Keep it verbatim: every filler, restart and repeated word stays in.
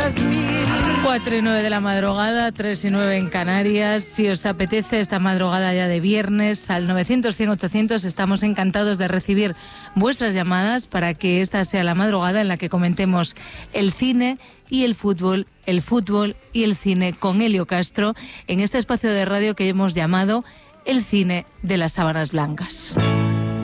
cuatro y nueve de la madrugada, tres y nueve en Canarias. Si os apetece esta madrugada ya de viernes, al novecientos, cien, ochocientos, estamos encantados de recibir vuestras llamadas para que esta sea la madrugada en la que comentemos el cine y el fútbol, el fútbol y el cine con Elio Castro, en este espacio de radio que hemos llamado El Cine de las Sábanas Blancas.